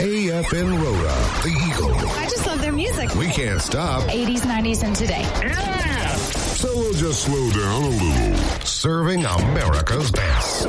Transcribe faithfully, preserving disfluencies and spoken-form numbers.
A F N Rhoda, the Eagle. I just love their music. We can't stop. eighties, nineties, and today. Yeah! So we'll just slow down a little. Serving America's best.